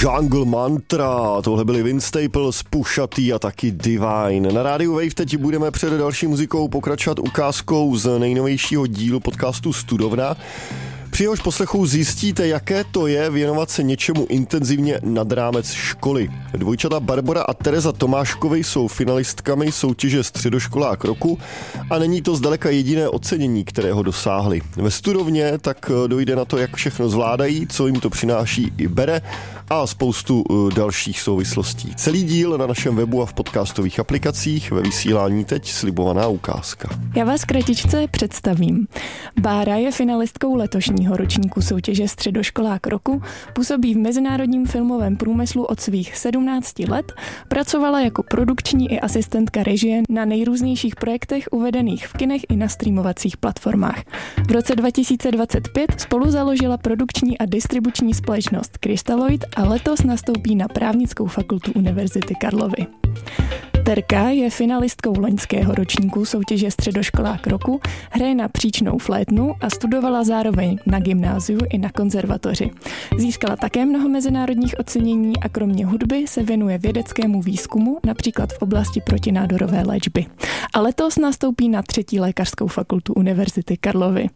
Jungle Mantra, tohle byli Vince Staples, Pusha T a taky Divine. Na rádiu Wave teď budeme před další muzikou pokračovat ukázkou z nejnovějšího dílu podcastu Studovna. Při jehož poslechu zjistíte, jaké to je věnovat se něčemu intenzivně nad rámec školy. Dvojčata Barbora a Tereza Tomáškovy jsou finalistkami soutěže Středoškolák roku a není to zdaleka jediné ocenění, kterého dosáhli. Ve Studovně tak dojde na to, jak všechno zvládají, co jim to přináší i bere a spoustu dalších souvislostí. Celý díl na našem webu a v podcastových aplikacích, ve vysílání teď slibovaná ukázka. Já vás kratičce představím. Bára je finalistkou letošního ročníku soutěže Středoškolák roku, působí v mezinárodním filmovém průmyslu od svých 17 let, pracovala jako produkční i asistentka režie na nejrůznějších projektech uvedených v kinech i na streamovacích platformách. V roce 2025 spolu založila produkční a distribuční společnost Crystalloid a letos nastoupí na právnickou fakultu Univerzity Karlovy. Terka je finalistkou loňského ročníku soutěže Středoškolák roku, hraje na příčnou flétnu a studovala zároveň na gymnáziu i na konzervatoři. Získala také mnoho mezinárodních ocenění a kromě hudby se věnuje vědeckému výzkumu, například v oblasti protinádorové léčby. A letos nastoupí na 3. lékařskou fakultu Univerzity Karlovy.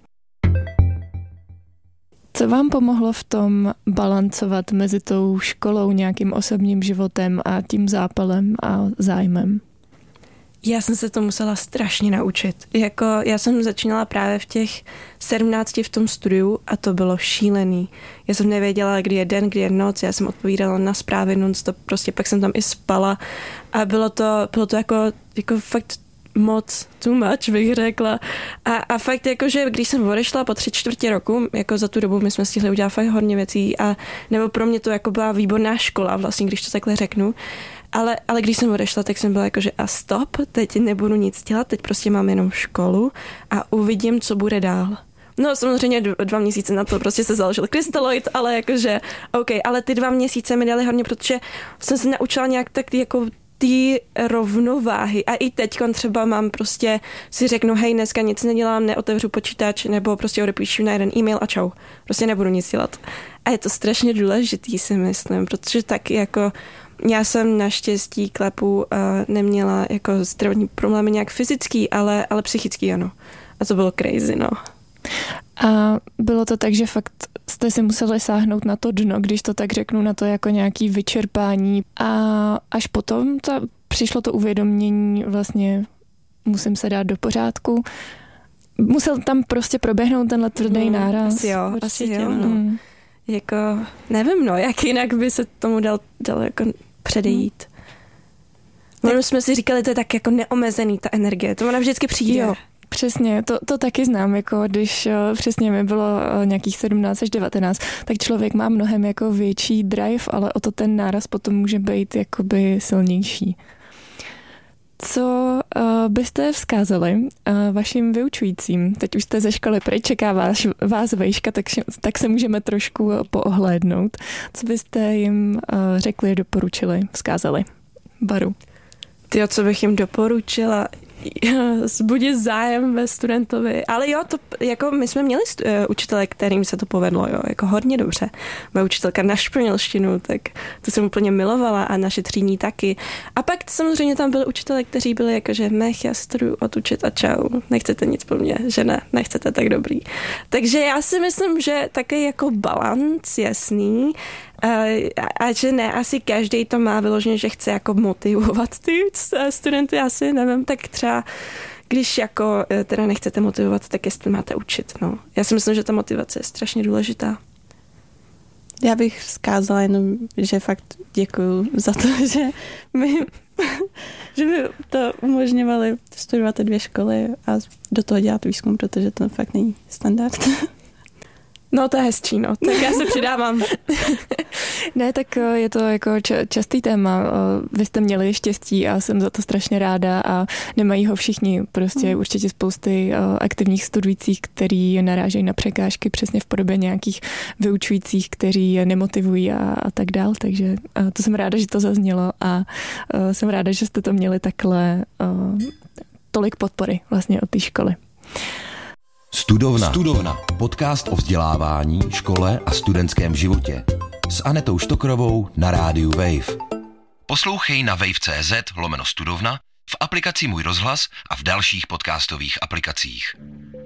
Co vám pomohlo v tom balancovat mezi tou školou, nějakým osobním životem a tím zápalem a zájmem? Já jsem se to musela strašně naučit. Já jsem začínala právě v těch 17 v tom studiu a to bylo šílený. Já jsem nevěděla, kdy je den, kdy je noc, já jsem odpovídala na zprávy non-stop, prostě pak jsem tam i spala a bylo to jako fakt moc, too much, bych řekla. A fakt že když jsem odešla po 3/4 roku, jako za tu dobu my jsme stihli udělat fakt hodně věcí nebo pro mě to jako byla výborná škola, vlastně, když to takhle řeknu. Ale když jsem odešla, tak jsem byla a stop, teď nebudu nic dělat, teď prostě mám jenom školu a uvidím, co bude dál. No samozřejmě 2 měsíce na to prostě se založil Crystalloid, ale OK, ale ty 2 měsíce mi dali hodně, protože jsem se naučila nějak tak ty rovnováhy a i teď třeba mám prostě si řeknu, hej, dneska nic nedělám, neotevřu počítač nebo prostě odepíšu na jeden e-mail a čau. Prostě nebudu nic dělat. A je to strašně důležitý, si myslím, protože taky já jsem naštěstí neměla zdravotní problémy nějak fyzický, ale psychický ano. A to bylo crazy, no. A bylo to tak, že fakt jste si museli sáhnout na to dno, když to tak řeknu, na to jako nějaký vyčerpání a až potom přišlo to uvědomění, vlastně musím se dát do pořádku. Musel tam prostě proběhnout tenhle tvrdý náraz. Asi jo, no. Nevím, jak jinak by se tomu dal předejít. No, jsme si říkali, to je tak neomezený, ta energie, to ona vždycky přijde. Jo. Přesně, to taky znám, když přesně mi bylo nějakých 17 až 19, tak člověk má mnohem větší drive, ale o to ten náraz potom může být silnější. Co byste vzkázali vašim vyučujícím? Teď už jste ze školy pryč, čeká vás vejška, tak se můžeme trošku poohlédnout. Co byste jim řekli, doporučili, vzkázali? Baru. Co bych jim doporučila? Zbudit zájem ve studentovi. Ale jo, my jsme měli učitele, kterým se to povedlo, hodně dobře. Moje učitelka na španělštinu, tak to jsem úplně milovala a naše třídní taky. A pak samozřejmě tam byli učitelé, kteří byli já se to jdu odučit a čau. Nechcete nic po mně, že ne, nechcete, tak dobrý. Takže já si myslím, že taky balanc jasný, a že ne, asi každý to má vyloženě, že chce motivovat ty studenty, asi nevím, tak třeba když teda nechcete motivovat, tak jestli máte učit, no. Já si myslím, že ta motivace je strašně důležitá. Já bych vzkázala jenom, že fakt děkuju za to, že mi to umožňovali studovat 2 školy a do toho dělat výzkum, protože to fakt není standard. No to je hezčí, no. Tak já se přidávám. Ne, tak je to častý téma. Vy jste měli štěstí a jsem za to strašně ráda a nemají ho všichni. Prostě určitě spousty aktivních studujících, který narážejí na překážky přesně v podobě nějakých vyučujících, kteří je nemotivují a tak dál. Takže to jsem ráda, že to zaznělo a jsem ráda, že jste to měli takhle tolik podpory vlastně od té školy. Studovna. Podcast o vzdělávání, škole a studentském životě. s Anetou Štokrovou na rádiu Wave. Poslouchej na wave.cz/studovna, v aplikaci Můj rozhlas a v dalších podcastových aplikacích.